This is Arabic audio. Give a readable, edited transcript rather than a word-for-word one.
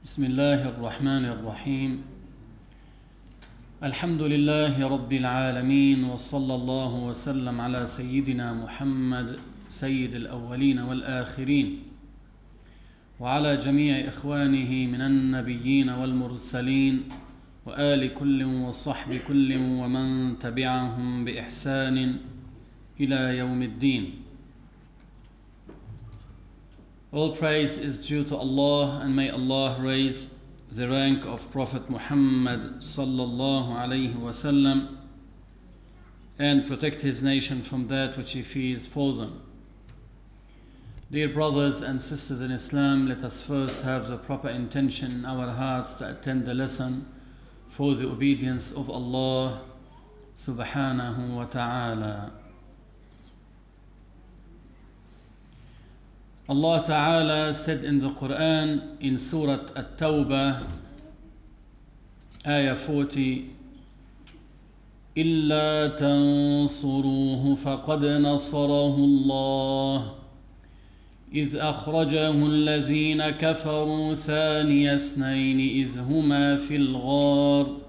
بسم الله الرحمن الرحيم. الحمد لله رب العالمين، وصلى الله وسلم على سيدنا محمد سيد الأولين والآخرين، وعلى جميع إخوانه من النبيين والمرسلين، وآل كل وصحب كل ومن تبعهم بإحسان إلى يوم الدين. All praise is due to Allah, and may Allah raise the rank of Prophet Muhammad sallallahu alayhi wasallam and protect his nation from that which he fears for them. Dear brothers and sisters in Islam, let us first have the proper intention in our hearts to attend the lesson for the obedience of Allah subhanahu wa ta'ala. Allah Ta'ala said in the Quran in Surah At-Tawbah, Ayah 40, إِلَّا تَنصُرُوهُ فَقَدْ نَصَرَهُ اللَّهُ إِذْ أَخْرَجَهُ الَّذِينَ كَفَرُوا ثَانِيَ اثْنَيْنِ إِذْ هُمَا فِي الْغَارِ